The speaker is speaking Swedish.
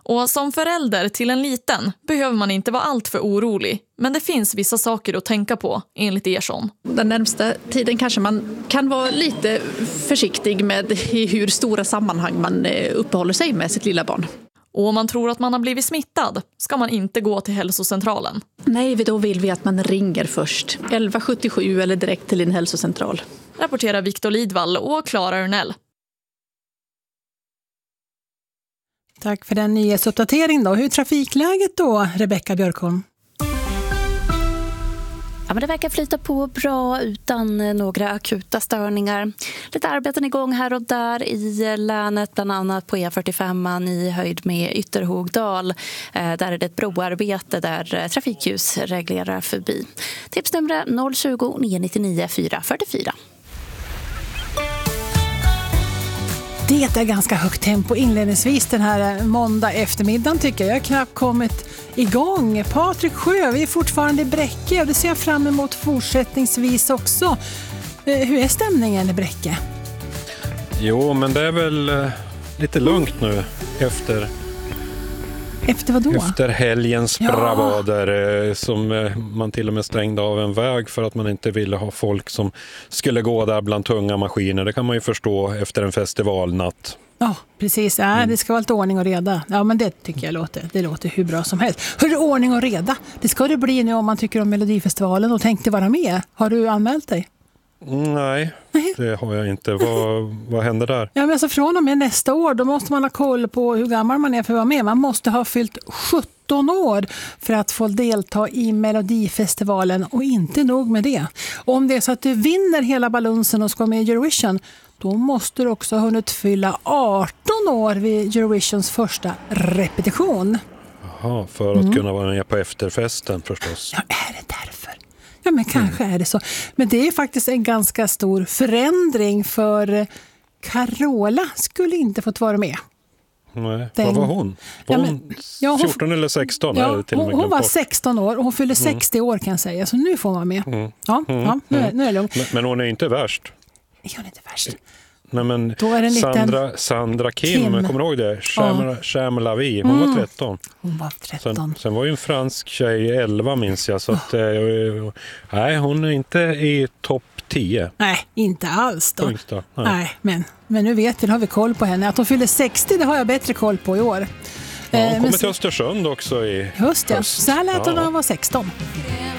Och som förälder till en liten behöver man inte vara allt för orolig. Men det finns vissa saker att tänka på, enligt Ersson. Den närmsta tiden kanske man kan vara lite försiktig med i hur stora sammanhang man uppehåller sig med sitt lilla barn. Och om man tror att man har blivit smittad ska man inte gå till hälsocentralen. Nej, då vill vi att man ringer först. 1177 eller direkt till din hälsocentral. Rapporterar Victor Lidvall och Clara Urnell. Tack för den nyhetsuppdatering då. Hur är trafikläget då, Rebecka Björkholm? Ja, men det verkar flyta på bra utan några akuta störningar. Lite arbeten igång här och där i länet, bland annat på E45 i höjd med Ytterhogdal. Där är det ett broarbete där trafikljus reglerar förbi. Tipsnummer 020 999 444. Det är ganska högt tempo inledningsvis den här måndag eftermiddagen tycker jag. Jag har knappt kommit igång. Patrik Sjö, vi är fortfarande i Bräcke och det ser jag fram emot fortsättningsvis också. Hur är stämningen i Bräcke? Jo, men det är väl lite lugnt nu efter vad då? Efter helgens bravader som man till och med stängde av en väg för att man inte ville ha folk som skulle gå där bland tunga maskiner. Det kan man ju förstå efter en festivalnatt. Ja, precis. Ja, det ska vara lite ordning och reda. Ja, men det tycker jag låter hur bra som helst. Hur ordning och reda? Det ska det bli nu om man tycker om Melodifestivalen och tänkte vara med. Har du anmält dig? Nej, det har jag inte. Vad händer där? Ja, men alltså från och med nästa år då måste man ha koll på hur gammal man är för att vara med. Man måste ha fyllt 17 år för att få delta i Melodifestivalen och inte nog med det. Och om det är så att du vinner hela balansen och ska med i Eurovision, då måste du också ha hunnit fylla 18 år vid Eurovisions första repetition. Jaha, för att kunna vara med på efterfesten förstås. Ja, är det därför? Ja, men kanske är det så. Men det är faktiskt en ganska stor förändring för Carola skulle inte fått vara med. Nej, vad var hon? Var hon 14 eller 16? Ja, hon var 16 år och hon fyllde 60 år kan jag säga. Så nu får man med. Nu är det lugnt. Men hon är inte värst. Är hon inte värst? Nej, men då är det Sandra Kim, kommer du ihåg det? Cham Lavi, hon var 13. Hon var 13. Sen var ju en fransk tjej 11 minns jag. Så att, nej, hon är inte i topp 10. Nej, inte alls då. Nej, men nu vet vi, nu har vi koll på henne. Att hon fyller 60, det har jag bättre koll på i år. Ja, hon kommer till Östersund också i höst. Så här lät hon när hon var 16.